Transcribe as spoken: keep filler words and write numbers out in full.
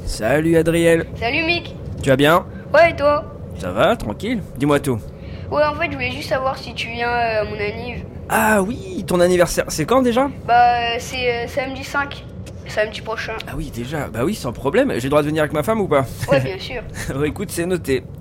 Salut Adriel. Salut Mick. Tu vas bien? Ouais, et toi? Ça va, tranquille? Dis-moi tout. Ouais, en fait, je voulais juste savoir si tu viens euh, à mon anniv. Ah oui, ton anniversaire, c'est quand déjà? Bah, euh, c'est euh, samedi cinq. Samedi prochain. Ah oui, déjà, bah oui, sans problème. J'ai le droit de venir avec ma femme ou pas? Ouais, bien sûr. Écoute, c'est noté.